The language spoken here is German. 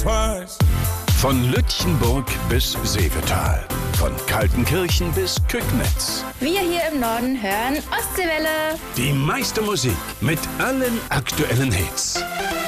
twice. Von Lütchenburg bis Seevetal. Von Kaltenkirchen bis Kügnitz. Wir hier im Norden hören Ostseewelle. Die meiste Musik mit allen aktuellen Hits.